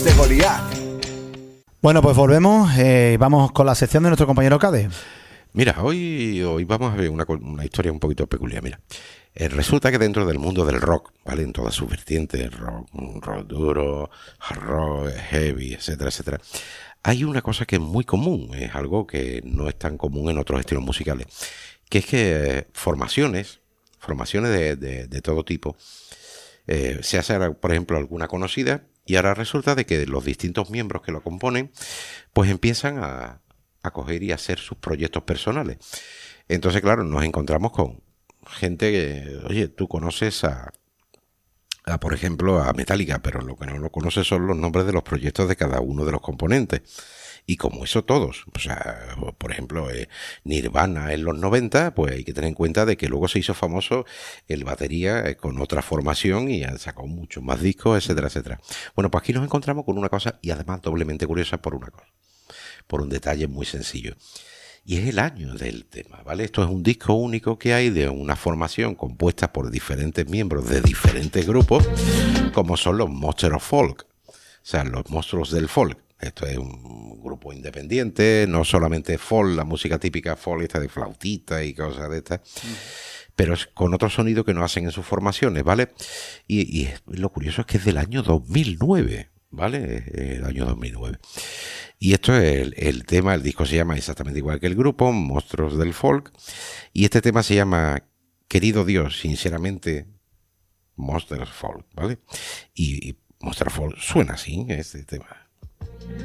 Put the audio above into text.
de Goliat. Bueno, pues volvemos. Vamos con la sección de nuestro compañero Cade. Mira, hoy vamos a ver una historia un poquito peculiar. Mira, resulta que dentro del mundo del rock, ¿vale? En todas sus vertientes, rock duro, hard rock, heavy, etcétera, etcétera, hay una cosa que es muy común, es algo que no es tan común en otros estilos musicales, que es que formaciones de todo tipo, se hace, por ejemplo, alguna conocida, y ahora resulta de que los distintos miembros que lo componen, pues empiezan a coger y hacer sus proyectos personales. Entonces, claro, nos encontramos con gente que, oye, tú conoces por ejemplo, a Metallica, pero lo que no conoces son los nombres de los proyectos de cada uno de los componentes. Y como eso todos, o sea, por ejemplo, Nirvana en los 90, pues hay que tener en cuenta de que luego se hizo famoso el batería con otra formación y han sacado muchos más discos, etcétera, etcétera. Bueno, pues aquí nos encontramos con una cosa, y además doblemente curiosa por una cosa, por un detalle muy sencillo. Y es el año del tema, ¿vale? Esto es un disco único que hay de una formación compuesta por diferentes miembros de diferentes grupos, como son los Monsters of Folk, o sea, los monstruos del folk. Esto es un grupo independiente, no solamente folk, la música típica folk, esta de flautita y cosas de estas, pero es con otro sonido que no hacen en sus formaciones, ¿vale? Y lo curioso es que es del año 2009, ¿vale? El año 2009. Y esto es el tema, el disco se llama exactamente igual que el grupo, Monstruos del Folk, y este tema se llama Querido Dios, sinceramente, Monsters Folk, ¿vale? Y Monsters Folk suena así, este tema.